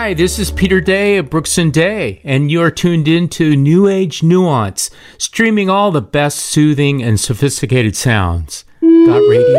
Hi, this is Peter Day of Brooks and Day, and you're tuned in to New Age Nuance, streaming all the best soothing and sophisticated sounds. Radio